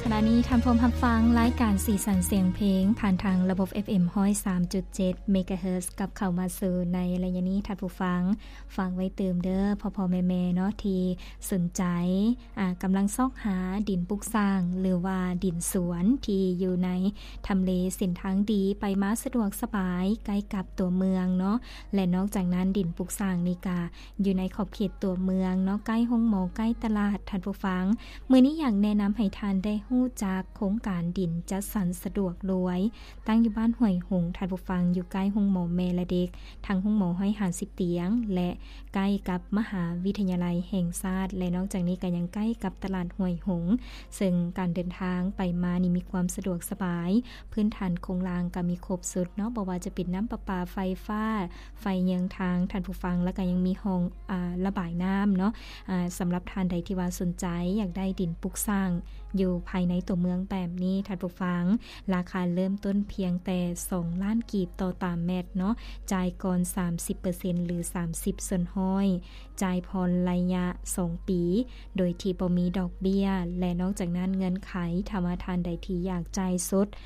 ขณะนี้ท่านผู้ฟังรายการสีสันเสียงเพลงผ่านทางระบบ FM 103.7 เมกะเฮิรตซ์กับเข้ามาสู่ในระยะนี้ท่านผู้ฟังไว้เติมเด้อพ่อๆแม่ๆเนาะที่สนใจกำลังซอกหาดินปลูกสร้างหรือว่าดินสวนที่อยู่ในทำเลเส้นทางดีไปมาสะดวกสบายใกล้กับตัวเมืองเนาะและนอกจากนั้นดินปลูกสร้างนี่ก็อยู่ในขอบเขตตัวเมืองเนาะใกล้โรงหมอใกล้ตลาดท่านผู้ฟังมื้อนี้อยากแนะนำให้ท่านได้ฮู้จักโครงการดินจัดสรรสะดวกรวยตั้งอยู่บ้านห้วยหงส์ท่านผู้ฟังอยู่ใกล้โรงหมอแม่และเด็กทางโรงหมอห้อยหา10เตียงและใกล้กับมหาวิทยาลัยแห่งชาติและนอกจากนี้ก็ยังใกล้กับตลาดห้วยหงส์ซึ่งการเดินทางไปมานี่มีความสะดวกสบายพื้นฐานโครงสร้างก็มีครบสุดเนาะบ่ว่าจะเป็นน้ำประปาไฟฟ้าไฟเยืองทางท่านผู้ฟังแล้วก็ยังมีห้องระบายน้ำเนาะสำหรับท่านใดที่ว่าสนใจอยากได้ดินปลูกสร้างอยู่ภายในตัวเมืองแบบนี้ท่านผู้ฟังราคาเริ่มต้นเพียงแต่2ล้านกีบต่อตามเมตรเนาะจ่ายก่อน 30% หรือ30ส่วนห้อยจ่ายผ่อนระยะ2ปีโดยที่บ่มีดอกเบี้ยและนอกจากนั้นเงินไขถ้าว่าท่านใดที่อยากจ่ายสด